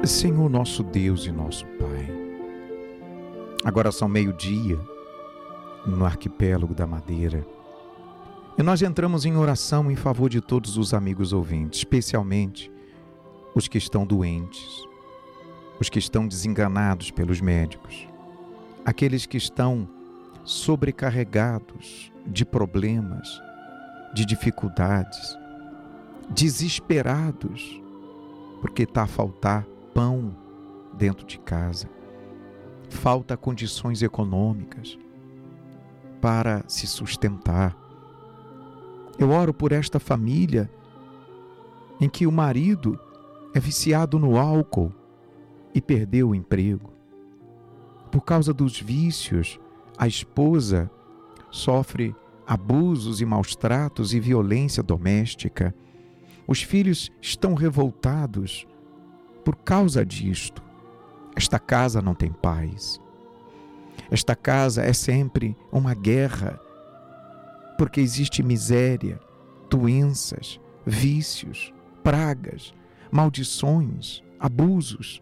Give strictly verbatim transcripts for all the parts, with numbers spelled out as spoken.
Senhor nosso Deus e nosso Pai, agora são meio-dia no arquipélago da Madeira e nós entramos em oração em favor de todos os amigos ouvintes, especialmente os que estão doentes, os que estão desenganados pelos médicos, aqueles que estão sobrecarregados de problemas, de dificuldades, desesperados, porque está a faltar pão dentro de casa, falta condições econômicas para se sustentar. Eu oro por esta família em que o marido é viciado no álcool e perdeu o emprego. Por causa dos vícios, a esposa sofre abusos e maus-tratos e violência doméstica. Os filhos estão revoltados por causa disto. Esta casa não tem paz. Esta casa é sempre uma guerra, porque existe miséria, doenças, vícios, pragas, maldições, abusos.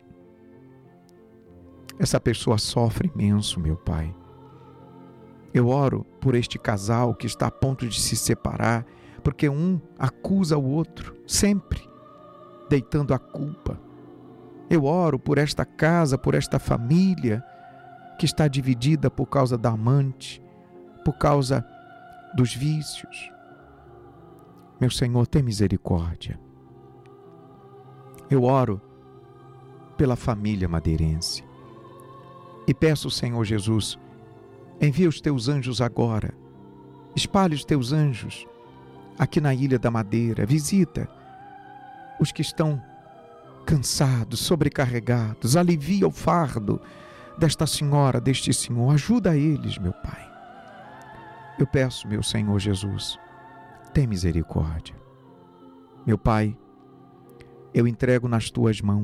Essa pessoa sofre imenso, meu Pai. Eu oro por este casal que está a ponto de se separar, porque um acusa o outro, sempre deitando a culpa. Eu oro por esta casa, por esta família que está dividida por causa da amante, por causa dos vícios. Meu Senhor, tem misericórdia. Eu oro pela família madeirense e peço, Senhor Jesus, envia os teus anjos agora, espalhe os teus anjos aqui na Ilha da Madeira, visita os que estão cansados, sobrecarregados, alivia o fardo desta senhora, deste senhor, ajuda eles, meu Pai. Eu peço, meu Senhor Jesus, tem misericórdia. Meu Pai, eu entrego nas tuas mãos